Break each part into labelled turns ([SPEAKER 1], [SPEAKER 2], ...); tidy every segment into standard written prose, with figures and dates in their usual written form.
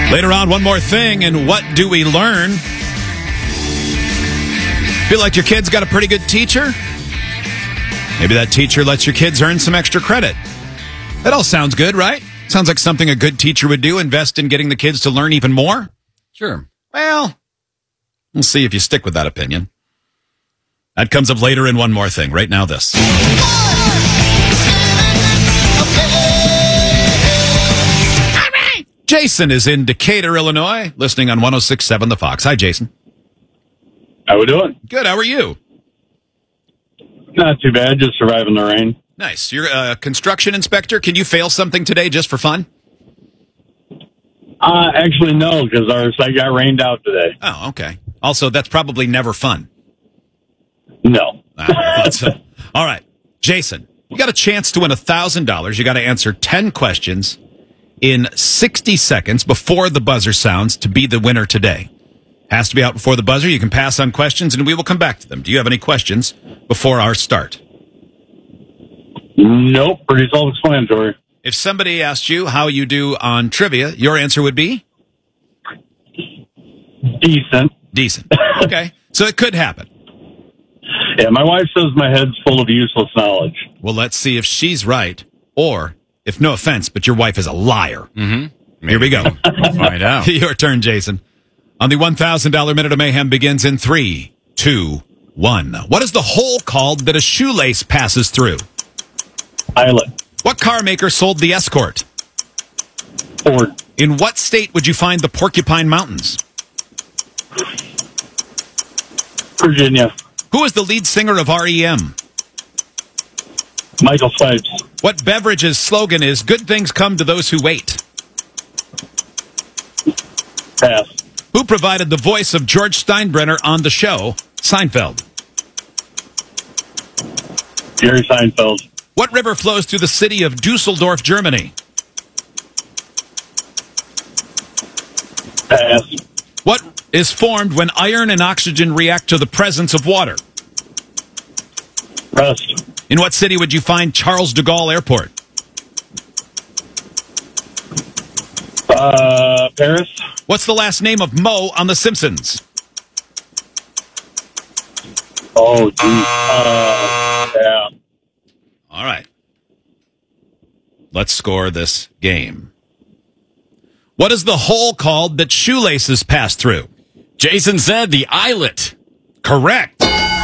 [SPEAKER 1] Later on, one more thing, and what do we learn? Feel like your kid's got a pretty good teacher? Maybe that teacher lets your kids earn some extra credit. That all sounds good, right? Sounds like something a good teacher would do, invest in getting the kids to learn even more?
[SPEAKER 2] Sure.
[SPEAKER 1] Well, we'll see if you stick with that opinion. That comes up later in one more thing. Right now, this. Jason is in Decatur, Illinois, listening on 106.7 The Fox. Hi, Jason.
[SPEAKER 3] How we doing?
[SPEAKER 1] Good. How are you?
[SPEAKER 3] Not too bad. Just surviving the rain.
[SPEAKER 1] Nice. You're a construction inspector. Can you fail something today just for fun?
[SPEAKER 3] Actually, no, because our site got rained out today.
[SPEAKER 1] Oh, okay. Also, that's probably never fun.
[SPEAKER 3] No.
[SPEAKER 1] I thought so. All right. Jason, you got a chance to win $1,000. You got to answer 10 questions in 60 seconds before the buzzer sounds to be the winner today. Has to be out before the buzzer. You can pass on questions, and we will come back to them. Do you have any questions before our start?
[SPEAKER 3] Nope. Pretty self-explanatory.
[SPEAKER 1] If somebody asked you how you do on trivia, your answer would be?
[SPEAKER 3] Decent.
[SPEAKER 1] Decent. Okay. So it could happen.
[SPEAKER 3] Yeah, my wife says my head's full of useless knowledge.
[SPEAKER 1] Well, let's see if she's right, or, if no offense, but your wife is a liar.
[SPEAKER 2] Mm-hmm.
[SPEAKER 1] Here we go.
[SPEAKER 2] Find out.
[SPEAKER 1] Your turn, Jason. On the $1,000 Minute of Mayhem begins in 3, 2, 1. What is the hole called that a shoelace passes through?
[SPEAKER 3] Eyelet.
[SPEAKER 1] What car maker sold the Escort?
[SPEAKER 3] Ford.
[SPEAKER 1] In what state would you find the Porcupine Mountains?
[SPEAKER 3] Virginia.
[SPEAKER 1] Who is the lead singer of REM?
[SPEAKER 3] Michael Stipe.
[SPEAKER 1] What beverage's slogan is, good things come to those who wait?
[SPEAKER 3] Pass.
[SPEAKER 1] Who provided the voice of George Steinbrenner on the show, Seinfeld?
[SPEAKER 3] Jerry Seinfeld.
[SPEAKER 1] What river flows through the city of Dusseldorf, Germany?
[SPEAKER 3] Pass.
[SPEAKER 1] What is formed when iron and oxygen react to the presence of water?
[SPEAKER 3] Rust.
[SPEAKER 1] In what city would you find Charles de Gaulle Airport?
[SPEAKER 3] Paris.
[SPEAKER 1] What's the last name of Moe on The Simpsons?
[SPEAKER 3] Oh, geez. Yeah.
[SPEAKER 1] All right. Let's score this game. What is the hole called that shoelaces pass through?
[SPEAKER 2] Jason said the eyelet.
[SPEAKER 1] Correct.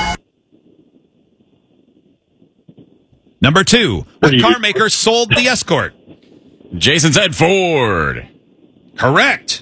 [SPEAKER 1] Number 2. What car maker sold the Escort?
[SPEAKER 2] Jason said Ford.
[SPEAKER 1] Correct.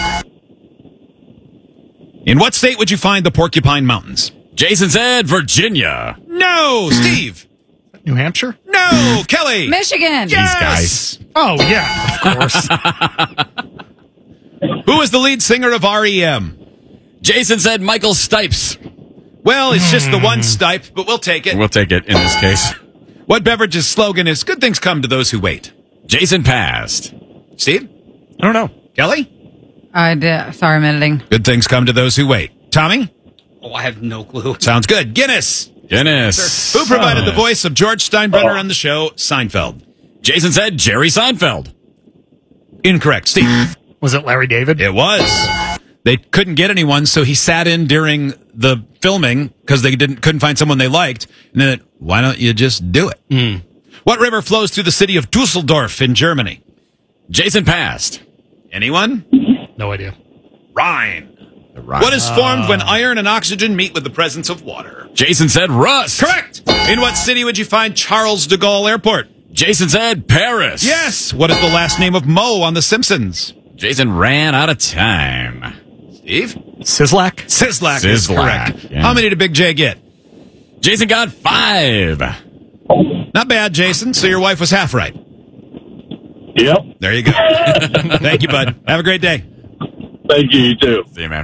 [SPEAKER 1] In what state would you find the Porcupine Mountains?
[SPEAKER 2] Jason said Virginia.
[SPEAKER 1] No, Steve.
[SPEAKER 4] New Hampshire?
[SPEAKER 1] No, Kelly.
[SPEAKER 5] Michigan.
[SPEAKER 1] Yes.
[SPEAKER 2] These guys.
[SPEAKER 4] Oh, yeah, of course.
[SPEAKER 1] Who is the lead singer of REM?
[SPEAKER 2] Jason said Michael Stipes.
[SPEAKER 1] Well, it's just the one Stipe, but we'll take it.
[SPEAKER 2] We'll take it in this case.
[SPEAKER 1] What beverage's slogan is, good things come to those who wait?
[SPEAKER 2] Jason passed.
[SPEAKER 1] Steve?
[SPEAKER 4] I don't know.
[SPEAKER 1] Kelly?
[SPEAKER 5] Sorry, I'm editing.
[SPEAKER 1] Good things come to those who wait. Tommy?
[SPEAKER 6] Oh, I have no clue.
[SPEAKER 1] Sounds good. Guinness.
[SPEAKER 2] Guinness.
[SPEAKER 1] Who provided the voice of George Steinbrenner on the show, Seinfeld?
[SPEAKER 2] Jason said Jerry Seinfeld.
[SPEAKER 1] Incorrect. Steve?
[SPEAKER 4] Was it Larry David?
[SPEAKER 1] It was. They couldn't get anyone, so he sat in during the filming because they couldn't find someone they liked. And then, why don't you just do it? What river flows through the city of Dusseldorf in Germany?
[SPEAKER 2] Jason passed.
[SPEAKER 1] Anyone?
[SPEAKER 4] No idea.
[SPEAKER 1] Rhine. What is formed when iron and oxygen meet with the presence of water?
[SPEAKER 2] Jason said rust.
[SPEAKER 1] Correct. In what city would you find Charles de Gaulle Airport?
[SPEAKER 2] Jason said Paris.
[SPEAKER 1] Yes. What is the last name of Moe on The Simpsons?
[SPEAKER 2] Jason ran out of time.
[SPEAKER 1] Steve?
[SPEAKER 4] Sislak?
[SPEAKER 1] Sislak is
[SPEAKER 2] Sislak,
[SPEAKER 1] correct.
[SPEAKER 2] yeah.
[SPEAKER 1] How many did Big J get?
[SPEAKER 2] Jason got 5.
[SPEAKER 1] Not bad, Jason. So your wife was half right.
[SPEAKER 3] Yep.
[SPEAKER 1] There you go. Thank you, bud. Have a great day.
[SPEAKER 3] Thank you. You too.
[SPEAKER 2] See you, man.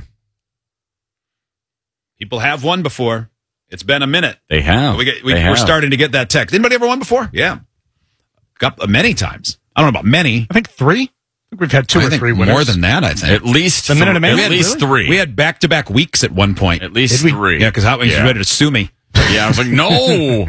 [SPEAKER 1] People have won before. It's been a minute.
[SPEAKER 2] They have.
[SPEAKER 1] We're starting to get that text. Anybody ever won before? Yeah. Many times. I don't know about many.
[SPEAKER 4] I think 3. I think we've had 2 or 3 winners.
[SPEAKER 1] More than that, I think.
[SPEAKER 2] At least
[SPEAKER 4] The Minute of Mayhem?
[SPEAKER 2] At least
[SPEAKER 4] Really?
[SPEAKER 2] 3.
[SPEAKER 1] We had back-to-back weeks at one point.
[SPEAKER 2] At least
[SPEAKER 4] Did we?
[SPEAKER 2] 3.
[SPEAKER 1] Yeah, because Hot Wings was ready to sue me.
[SPEAKER 2] Yeah, I was like, no.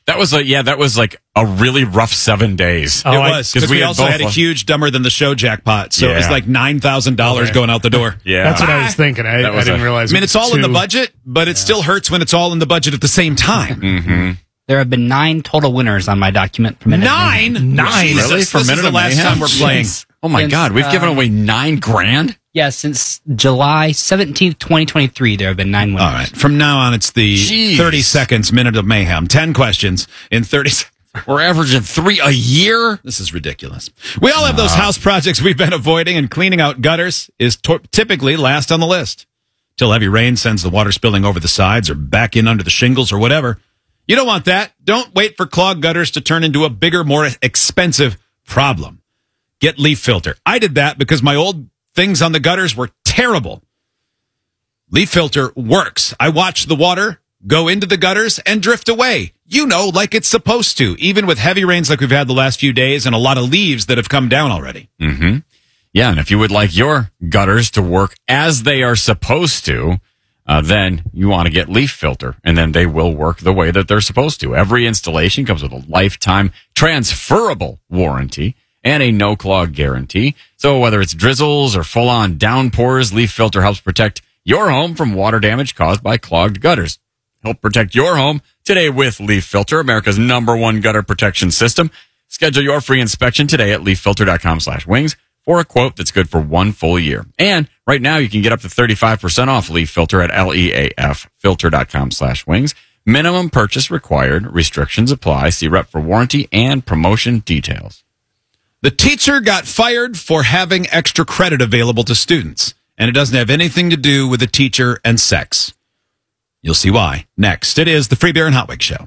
[SPEAKER 2] That was like a really rough 7 days.
[SPEAKER 1] It was, because we also had a huge dumber than the show jackpot. So it was like $9,000 going out the door.
[SPEAKER 2] Yeah.
[SPEAKER 4] That's what I was thinking. I didn't realize.
[SPEAKER 1] I mean, it's all in the budget, but it still hurts when it's all in the budget at the same time.
[SPEAKER 2] Mm-hmm.
[SPEAKER 6] There have been 9 total winners on my document. For Minute
[SPEAKER 1] Nine?
[SPEAKER 6] Jesus,
[SPEAKER 2] Really? For
[SPEAKER 1] this
[SPEAKER 2] Minute
[SPEAKER 1] is the
[SPEAKER 2] of
[SPEAKER 1] last
[SPEAKER 2] Mayhem?
[SPEAKER 1] time we're playing.
[SPEAKER 2] Oh my God, we've given away $9,000.
[SPEAKER 6] Yeah, since July 17th, 2023, there have been 9 winners.
[SPEAKER 1] All right. From now on, it's the
[SPEAKER 2] Jeez.
[SPEAKER 1] 30 seconds Minute of Mayhem. 10 questions in 30 seconds.
[SPEAKER 2] We're averaging 3 a year.
[SPEAKER 1] This is ridiculous. We all have those house projects we've been avoiding, and cleaning out gutters is typically last on the list. Till heavy rain sends the water spilling over the sides or back in under the shingles or whatever. You don't want that. Don't wait for clogged gutters to turn into a bigger, more expensive problem. Get Leaf Filter. I did that because my old things on the gutters were terrible. Leaf Filter works. I watch the water go into the gutters and drift away. You know, like it's supposed to, even with heavy rains like we've had the last few days and a lot of leaves that have come down already.
[SPEAKER 2] Mm-hmm. Yeah, and if you would like your gutters to work as they are supposed to, then you want to get Leaf Filter, and then they will work the way that they're supposed to. Every installation comes with a lifetime transferable warranty and a no-clog guarantee. So whether it's drizzles or full-on downpours, Leaf Filter helps protect your home from water damage caused by clogged gutters. Help protect your home today with Leaf Filter, America's #1 gutter protection system. Schedule your free inspection today at leaffilter.com/wings for a quote that's good for 1 full year. And right now you can get up to 35% off Leaf Filter at leaffilter.com/wings. Minimum purchase required. Restrictions apply. See rep for warranty and promotion details.
[SPEAKER 1] The teacher got fired for having extra credit available to students, and it doesn't have anything to do with the teacher and sex. You'll see why. Next, it is the Free Beer and Hot Wings Show.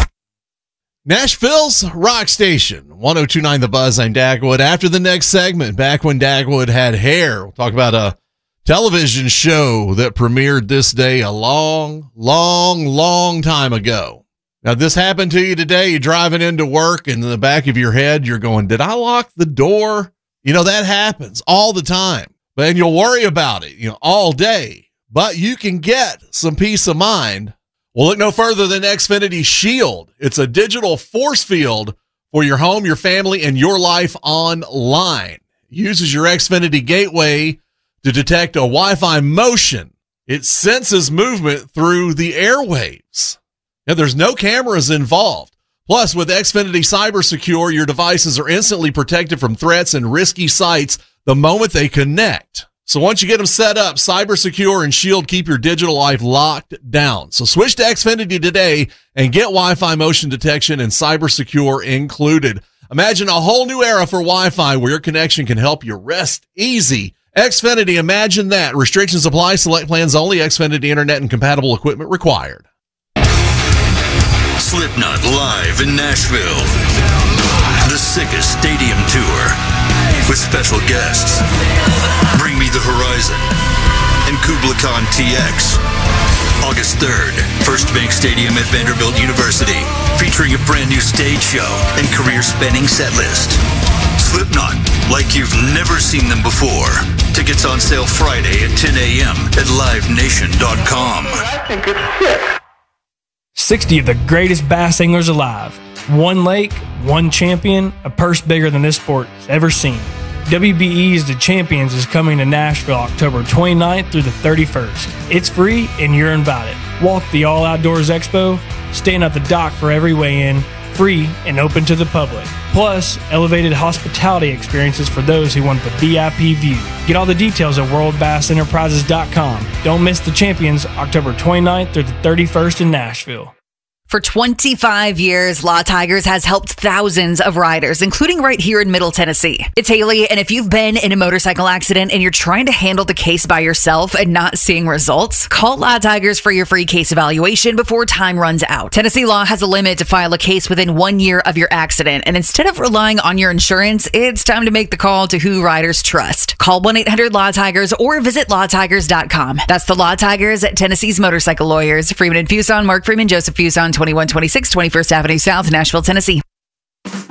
[SPEAKER 7] Nashville's rock station, 102.9 The Buzz. I'm Dagwood. After the next segment, back when Dagwood had hair, we'll talk about a television show that premiered this day a long, long, long time ago. Now, this happened to you today. You're driving into work, and in the back of your head, you're going, did I lock the door? You know, that happens all the time. But you'll worry about it, all day. But you can get some peace of mind. Well, look no further than Xfinity Shield. It's a digital force field for your home, your family, and your life online. It uses your Xfinity gateway to detect a Wi-Fi motion. It senses movement through the airwaves. Now, there's no cameras involved. Plus, with Xfinity Cyber Secure, your devices are instantly protected from threats and risky sites the moment they connect. So once you get them set up, Cyber Secure and Shield keep your digital life locked down. So switch to Xfinity today and get Wi-Fi motion detection and Cyber Secure included. Imagine a whole new era for Wi-Fi where your connection can help you rest easy. Xfinity, imagine that. Restrictions apply. Select plans only. Xfinity Internet and compatible equipment required.
[SPEAKER 8] Slipknot live in Nashville. The Sickest Stadium Tour with special guests. Bring Me the Horizon and Kubla Khan TX. August 3rd, First Bank Stadium at Vanderbilt University, featuring a brand new stage show and career-spanning set list. Slipknot, like you've never seen them before. Tickets on sale Friday at 10 a.m. at livenation.com.
[SPEAKER 9] I think it's sick.
[SPEAKER 10] 60 of the greatest bass anglers alive. One lake, one champion, a purse bigger than this sport has ever seen. WBE's The Champions is coming to Nashville October 29th through the 31st. It's free and you're invited. Walk the All Outdoors Expo, stand at the dock for every weigh-in, free and open to the public. Plus, elevated hospitality experiences for those who want the VIP view. Get all the details at worldbassenterprises.com. Don't miss The Champions October 29th through the 31st in Nashville.
[SPEAKER 11] For 25 years, Law Tigers has helped thousands of riders, including right here in Middle Tennessee. It's Haley, and if you've been in a motorcycle accident and you're trying to handle the case by yourself and not seeing results, call Law Tigers for your free case evaluation before time runs out. Tennessee law has a limit to file a case within 1 year of your accident, and instead of relying on your insurance, it's time to make the call to who riders trust. Call 1-800-LAW-TIGERS or visit lawtigers.com. That's the Law Tigers at Tennessee's motorcycle lawyers. Freeman and Fuson, Mark Freeman, Joseph Fuson, 2126 21st Avenue South, Nashville, Tennessee.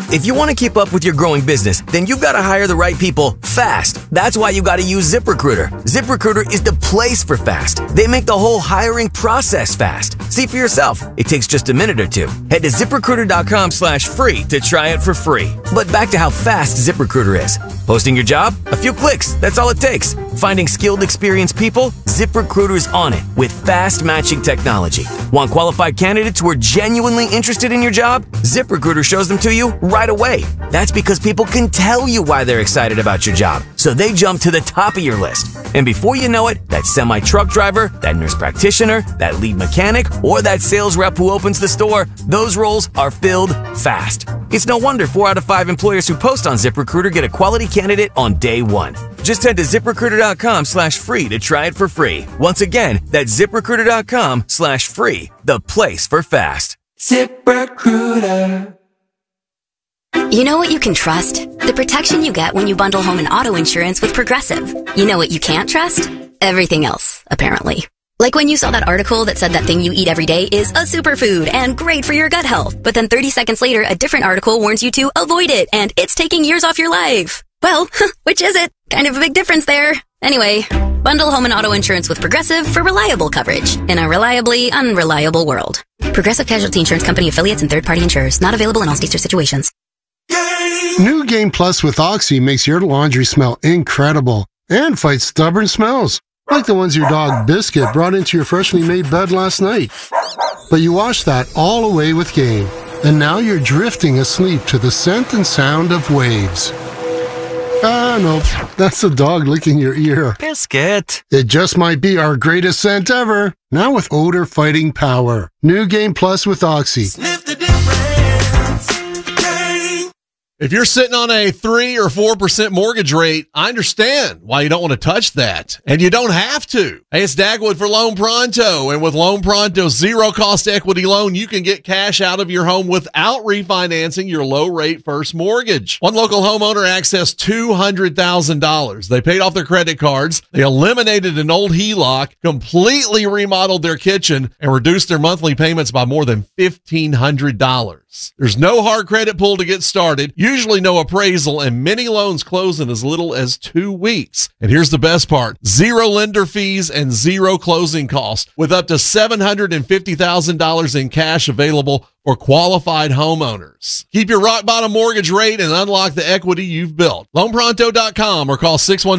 [SPEAKER 9] If you want to keep up with your growing business, then you've got to hire the right people fast. That's why you got to use ZipRecruiter. ZipRecruiter is the place for fast. They make the whole hiring process fast. See for yourself. It takes just a minute or two. Head to ZipRecruiter.com/free to try it for free. But back to how fast ZipRecruiter is. Posting your job? A few clicks. That's all it takes. Finding skilled, experienced people? ZipRecruiter's on it with fast matching technology. Want qualified candidates who are genuinely interested in your job? ZipRecruiter shows them to you right away. That's because people can tell you why they're excited about your job, so they jump to the top of your list. And before you know it, that semi-truck driver, that nurse practitioner, that lead mechanic, or that sales rep who opens the store, those roles are filled fast. It's no wonder 4 out of 5 employers who post on ZipRecruiter get a quality candidate on day one. Just head to ZipRecruiter.com/free to try it for free. Once again, that's ZipRecruiter.com/free, the place for fast. ZipRecruiter.
[SPEAKER 12] You know what you can trust? The protection you get when you bundle home and auto insurance with Progressive. You know what you can't trust? Everything else, apparently. Like when you saw that article that said that thing you eat every day is a superfood and great for your gut health. But then 30 seconds later, a different article warns you to avoid it and it's taking years off your life. Well, which is it? Kind of a big difference there. Anyway, bundle home and auto insurance with Progressive for reliable coverage in a reliably unreliable world. Progressive Casualty Insurance Company affiliates and third-party insurers. Not available in all states or situations.
[SPEAKER 13] New Game Plus with Oxy makes your laundry smell incredible and fights stubborn smells, like the ones your dog Biscuit brought into your freshly made bed last night. But you washed that all away with Game, and now you're drifting asleep to the scent and sound of waves. Nope, that's the dog licking your ear.
[SPEAKER 9] Biscuit.
[SPEAKER 13] It just might be our greatest scent ever, now with odor-fighting power. New Game Plus with Oxy.
[SPEAKER 7] If you're sitting on a 3 or 4% mortgage rate, I understand why you don't want to touch that. And you don't have to. Hey, it's Dagwood for Loan Pronto. And with Loan Pronto's zero-cost equity loan, you can get cash out of your home without refinancing your low-rate first mortgage. One local homeowner accessed $200,000. They paid off their credit cards. They eliminated an old HELOC, completely remodeled their kitchen, and reduced their monthly payments by more than $1,500. There's no hard credit pull to get started, usually no appraisal, and many loans close in as little as 2 weeks. And here's the best part: zero lender fees and zero closing costs, with up to $750,000 in cash available for qualified homeowners. Keep your rock bottom mortgage rate and unlock the equity you've built. LoanPronto.com or call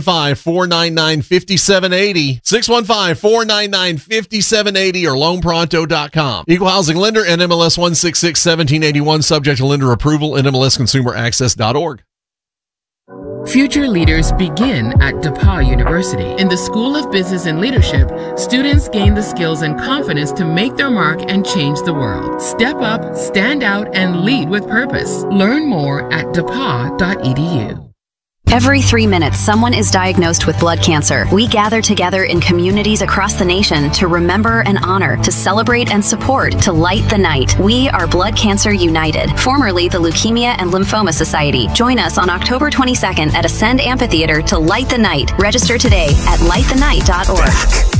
[SPEAKER 7] 615-499-5780. 615-499-5780 or LoanPronto.com. Equal housing lender, NMLS 1661781, subject to lender approval, NMLSConsumerAccess.org.
[SPEAKER 14] Future leaders begin at DePauw University. In the School of Business and Leadership, students gain the skills and confidence to make their mark and change the world. Step up, stand out, and lead with purpose. Learn more at depaw.edu.
[SPEAKER 12] Every 3 minutes, someone is diagnosed with blood cancer. We gather together in communities across the nation to remember and honor, to celebrate and support, to light the night. We are Blood Cancer United, formerly the Leukemia and Lymphoma Society. Join us on October 22nd at Ascend Amphitheater to light the night. Register today at lightthenight.org.